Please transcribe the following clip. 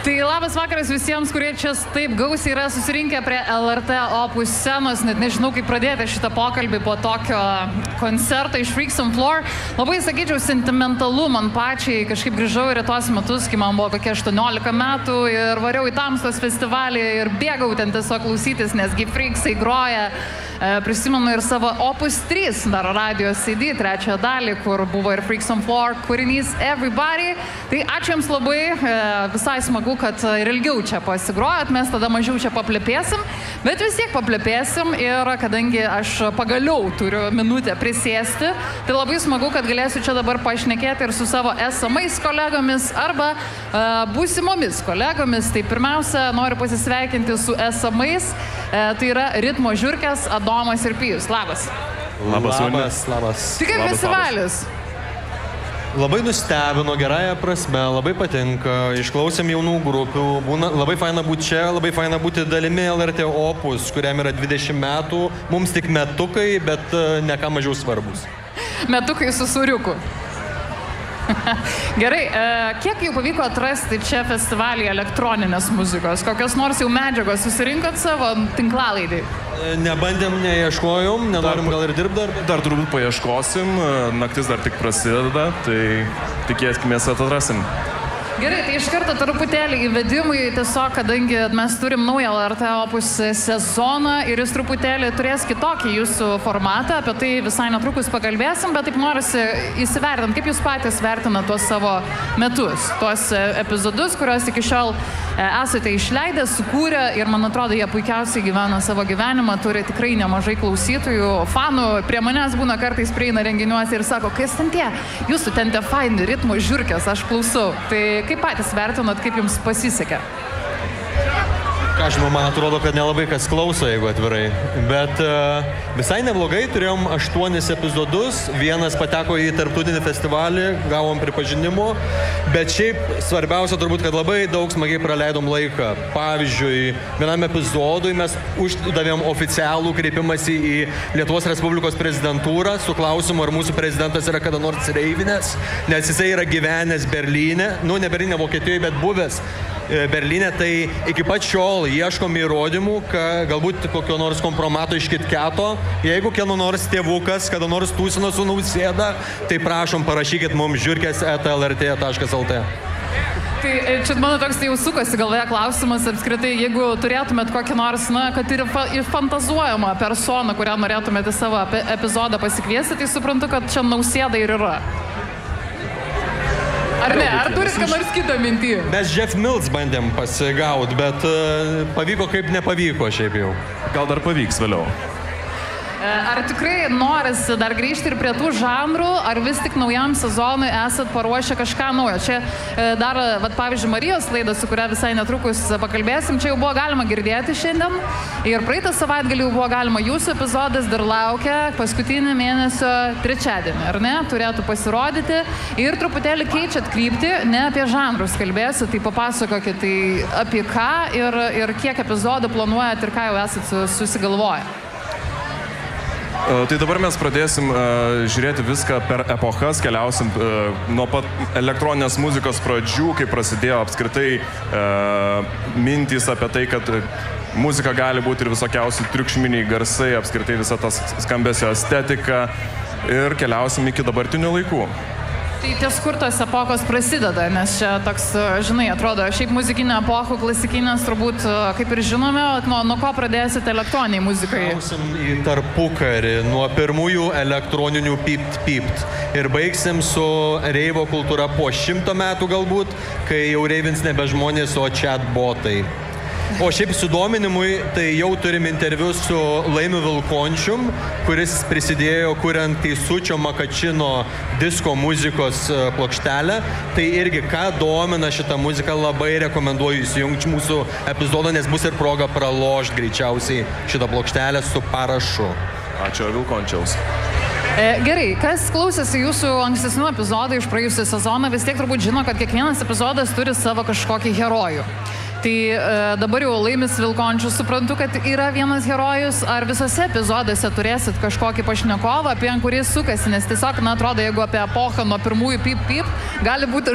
Tai labas vakaras visiems, kurie čia taip gausiai yra susirinkę prie LRT Opus scenos. Net nežinau, kaip pradėti šitą pokalbį po tokio koncerto iš Freaks on Floor. Labai, sakyčiau, sentimentalu man pačiai. Kažkaip grįžau į tuos metus, kai man buvo kokie 18 metų ir variau į Tamstos festivalį ir bėgau ten tiesiog klausytis, nesgi Freaksai groja. Prisimenu ir savo Opus 3 dar radio CD, trečią dalį, kur buvo ir Freaks on Floor kūrinys Everybody. Tai ačiū Jums labai, visai smagu, kad ir ilgiau čia pasigrojat, mes tada mažiau čia paplėpėsim, bet vis tiek paplėpėsim ir kadangi aš pagaliau turiu minutę prisėsti, tai labai smagu, kad galėsiu čia dabar pašnekėti ir su savo esamais kolegomis arba būsimomis kolegomis. Tai pirmiausia, noriu pasisveikinti su esamais, tai yra Ritmo Žiurkės, Adomas ir Pijus. Labas. Labas. Tai kaip festivalis? Labai nustebino, gerąją prasme, labai patinka, išklausėm jaunų grupių, labai faina būti čia, labai faina būti dalimi LRT Opus, kuriam yra 20 metų, mums tik metukai, bet ne ką mažiau svarbus. Metukai su sūriuku. Gerai, kiek jau pavyko atrasti čia festivalį elektroninės muzikos? Kokios nors jau medžiagos susirinkot savo tinklalaidai? Nebandėm, neieškojom, nenorim gal ir dirbti dar. Dar turbūt paieškosim, naktis dar tik prasideda, tai tikėkimės atrasim. Gerai, tai iš karto truputėlį įvedimui, tiesiog, kadangi mes turim naują LRT Opus sezoną ir jis truputėlį turės kitokį jūsų formatą, apie tai visai netrukus pakalbėsim, bet taip norisi įsivertinti, kaip jūs patys vertinate tuos savo metus, tuos epizodus, kuriuos iki šiol esate išleidę, sukūrę ir man atrodo, jie puikiausiai gyvena savo gyvenimą, turi tikrai nemažai klausytojų, fanų, prie manęs būna kartais prieina renginiuose ir sako, kas ten tie, jūsų ten tie faini Ritmo Žiurkės, aš klausau. Tai kaip patys vertinat, kaip jums pasisekė? Ką žinau, man atrodo, kad nelabai kas klauso, jeigu atvirai. Bet visai neblogai, turėjom 8 epizodus, vienas pateko į tarptautinį festivalį, gavom pripažinimo, bet šiaip svarbiausia turbūt, kad labai daug smagiai praleidom laiką. Pavyzdžiui, vienam epizodui mes uždavėm oficialų kreipimąsi į Lietuvos Respublikos prezidentūrą su klausimu, ar mūsų prezidentas yra kada nors reivinęs, nes jisai yra gyvenęs Berlyne, ne Berlyne, Vokietijoje, bet buvęs Berlyne, tai iki pat šiol ieškom įrodymų, kad galbūt kokio nors kompromato iš KitKato. Jeigu kieno nors tėvukas, kada nors tūsino su Nausėda, tai prašom parašykit mums žiurkės@lrt.lt. Tai čia mano toks jau sukasi galvoje klausimas apskritai, jeigu turėtumėt kokį nors, kad ir fantazuojamą personą, kurią norėtumėte savo epizodą pasikviesti, tai suprantu, kad čia Nausėda ir yra. Ar ne? Ar turit ką nors kitą mintį? Mes Jeff Mills bandėm pasigauti, bet pavyko kaip nepavyko šiaip jau. Gal dar pavyks vėliau. Ar tikrai norisi dar grįžti ir prie tų žanrų, ar vis tik naujam sezonui esat paruošę kažką naujo? Čia dar, pavyzdžiui, Marijos laidą, su kuria visai netrukus pakalbėsim, čia jau buvo galima girdėti šiandien ir praeitą savaitgalį jau buvo galima, jūsų epizodas dar laukia paskutinį mėnesio trečiadienį, ar ne? Turėtų pasirodyti ir truputėlį keičiat kryptį, ne apie žanrus kalbėsiu, tai papasakokit, tai apie ką ir kiek epizodų planuojat ir ką jau esat susigalvoję. Tai dabar mes pradėsim žiūrėti viską per epochas, keliausim nuo pat elektroninės muzikos pradžių, kai prasidėjo apskritai mintys apie tai, kad muzika gali būti ir visokiausi triukšminiai garsai, apskritai visa tas skambesio estetika ir keliausim iki dabartinių laikų. Tai ties kur tos epochos prasideda, nes čia toks, žinai, atrodo, šiaip muzikinė epochų, klasikinės turbūt, kaip ir žinome, nuo ko pradėsite elektroniniai muzikai? Klausim į tarpukarį, nuo pirmųjų elektroninių pypt ir baigsim su reivo kultūra po 100 metų galbūt, kai jau reivins nebe žmonės, o chatbotai. O šiaip sudominimui, tai jau turim interviu su Laimiu Vilkončium, kuris prisidėjo kuriant Teisučio Makačino disko muzikos plokštelę. Tai irgi, ką domina šitą muziką, labai rekomenduoju įsijungti mūsų epizodą, nes bus ir proga pralošti greičiausiai šitą plokštelę su parašu. Ačiū Vilkončiaus. Gerai, kas klausėsi jūsų ankstesnių epizodų iš praėjusią sezoną, vis tiek turbūt žino, kad kiekvienas epizodas turi savo kažkokį herojų. Tai dabar jau Laimis Vilkončius suprantu, kad yra vienas herojus, ar visose epizoduose turėsit kažkokį pašnekovą, apie kurį sukasi, nes tiesiog, atrodo, jeigu apie epochą nuo pirmųjų pyp, gali būti